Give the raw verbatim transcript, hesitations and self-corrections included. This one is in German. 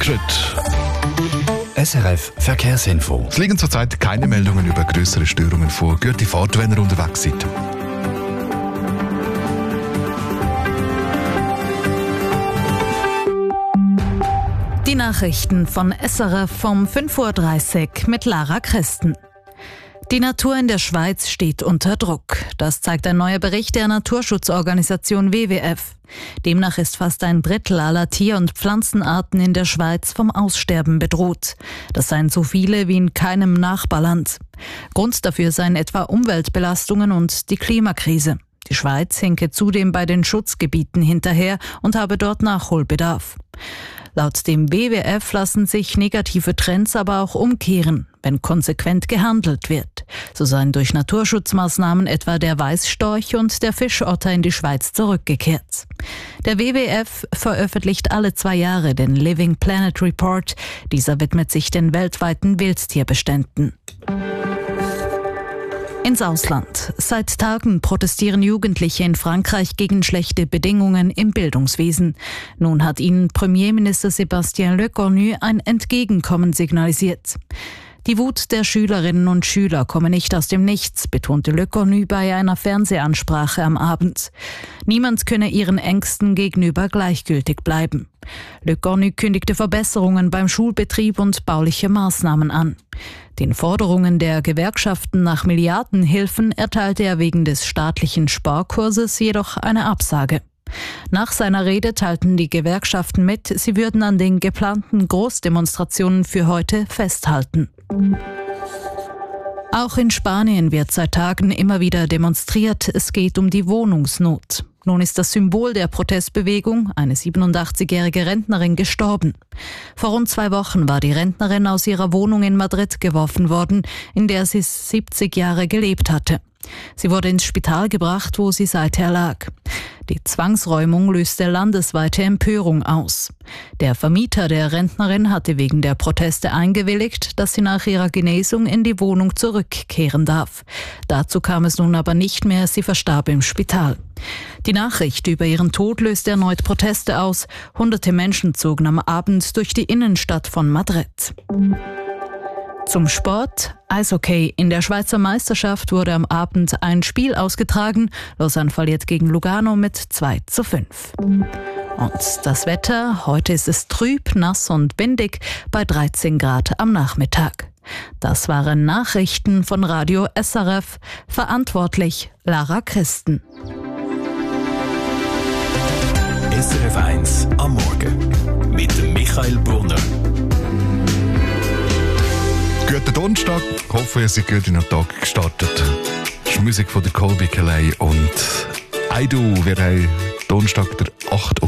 Rückschritt. S R F Verkehrsinfo. Es liegen zurzeit keine Meldungen über größere Störungen vor. Gute Fahrt, wenn ihr unterwegs seid. Die Nachrichten von S R F vom fünf Uhr dreißig mit Lara Christen. Die Natur in der Schweiz steht unter Druck. Das zeigt ein neuer Bericht der Naturschutzorganisation W W F. Demnach ist fast ein Drittel aller Tier- und Pflanzenarten in der Schweiz vom Aussterben bedroht. Das seien so viele wie in keinem Nachbarland. Grund dafür seien etwa Umweltbelastungen und die Klimakrise. Die Schweiz hinke zudem bei den Schutzgebieten hinterher und habe dort Nachholbedarf. Laut dem W W F lassen sich negative Trends aber auch umkehren, wenn konsequent gehandelt wird. So seien durch Naturschutzmaßnahmen etwa der Weißstorch und der Fischotter in die Schweiz zurückgekehrt. Der W W F veröffentlicht alle zwei Jahre den Living Planet Report. Dieser widmet sich den weltweiten Wildtierbeständen. Ins Ausland. Seit Tagen protestieren Jugendliche in Frankreich gegen schlechte Bedingungen im Bildungswesen. Nun hat ihnen Premierminister Sébastien Lecornu ein Entgegenkommen signalisiert. Die Wut der Schülerinnen und Schüler komme nicht aus dem Nichts, betonte Lecornu bei einer Fernsehansprache am Abend. Niemand könne ihren Ängsten gegenüber gleichgültig bleiben. Lecornu kündigte Verbesserungen beim Schulbetrieb und bauliche Maßnahmen an. Den Forderungen der Gewerkschaften nach Milliardenhilfen erteilte er wegen des staatlichen Sparkurses jedoch eine Absage. Nach seiner Rede teilten die Gewerkschaften mit, sie würden an den geplanten Großdemonstrationen für heute festhalten. Auch in Spanien wird seit Tagen immer wieder demonstriert. Es geht um die Wohnungsnot. Nun ist das Symbol der Protestbewegung, eine siebenundachtzigjährige Rentnerin, gestorben. Vor rund zwei Wochen war die Rentnerin aus ihrer Wohnung in Madrid geworfen worden, in der sie siebzig Jahre gelebt hatte. Sie wurde ins Spital gebracht, wo sie seither lag. Die Zwangsräumung löste landesweite Empörung aus. Der Vermieter der Rentnerin hatte wegen der Proteste eingewilligt, dass sie nach ihrer Genesung in die Wohnung zurückkehren darf. Dazu kam es nun aber nicht mehr, sie verstarb im Spital. Die Nachricht über ihren Tod löste erneut Proteste aus. Hunderte Menschen zogen am Abend durch die Innenstadt von Madrid. Zum Sport. Eishockey. In der Schweizer Meisterschaft wurde am Abend ein Spiel ausgetragen. Lausanne verliert gegen Lugano mit zwei zu fünf. Und das Wetter. Heute ist es trüb, nass und windig bei dreizehn Grad am Nachmittag. Das waren Nachrichten von Radio S R F. Verantwortlich Lara Christen. S R F eins am Morgen mit dem Michael Brunner. Guten Donnerstag, ich hoffe, ihr seid gut in den Tag gestartet. Das ist Musik von der Colby Calais und I Do. Wir haben Donnerstag, der achte